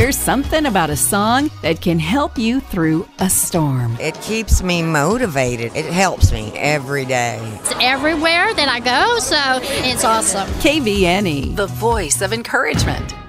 There's something about a song that can help you through a storm. It keeps me motivated. It helps me every day. It's everywhere that I go, so it's awesome. KVNE, the voice of encouragement.